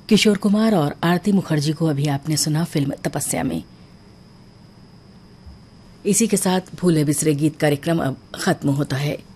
किशोर कुमार और आरती मुखर्जी को अभी आपने सुना फिल्म तपस्या में। इसी के साथ भूले बिसरे गीत कार्यक्रम अब खत्म होता है।